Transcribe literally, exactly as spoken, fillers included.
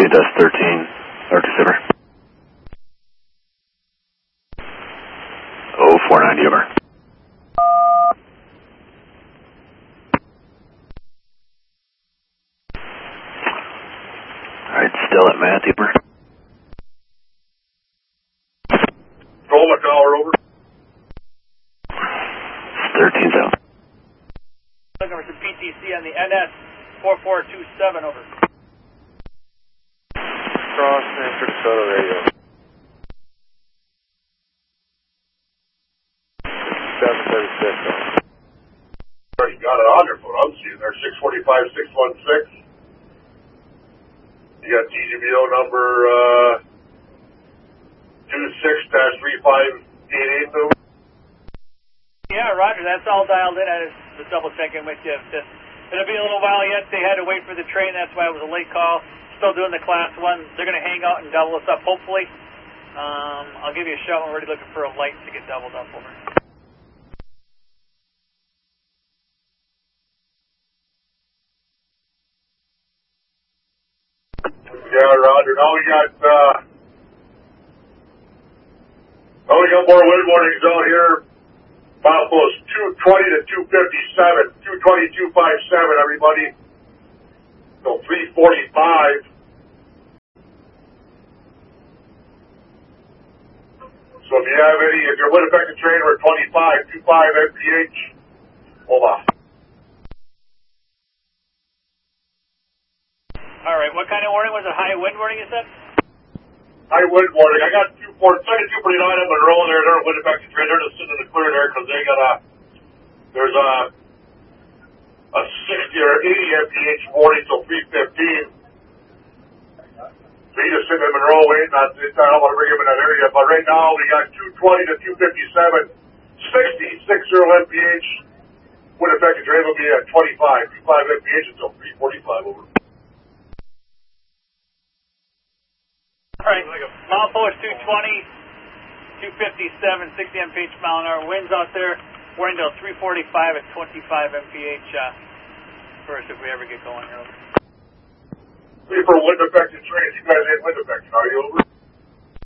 Dust thirteen, Arctic Silver. Oh, four ninety over. Alright, still at Matthew. Roll a tower over. thirteen south. Looking for some P T C on the N S four four two seven over. Cross Sanford Soto radio. seven thirty-six over. Already got it on your phone. I'm seeing there. six forty-five, six one six. You got T G B O number uh, two six three five eight eight over. Yeah, Roger, that's all dialed in. I just double checking with you. Just, it'll be a little while yet. They had to wait for the train. That's why it was a late call. Still doing the class one. They're going to hang out and double us up, hopefully. Um, I'll give you a shout when we're already looking for a light to get doubled up over. Yeah, Roger. Now we got, uh, now we got more wind warnings out here. Buffalo's two twenty to two fifty-seven, two twenty, two fifty-seven, everybody. So three forty-five. So if you have any, if you're wind affected train, we're twenty-five, twenty-five M P H. Hold on. All right, what kind of warning was it? High wind warning, you said? High wind warning. I got two four, second two forty-nine up and rolling there. They're wind affected train. They're just sitting in the clear there because they got a, there's a, a sixty or eighty M P H warning till three fifteen. So you just sit in Monroe waiting. I don't want to bring him in that area, but right now we got two twenty to two fifty-seven, sixty, sixty M P H. Wind affected train will be at twenty-five, twenty-five M P H until three forty-five over. All right, mile force two twenty, two fifty-seven, sixty M P H mile an hour. Winds out there. We're until three forty-five at twenty-five M P H uh, first if we ever get going here. For wind affected trains, you guys ain't wind affected, are you over?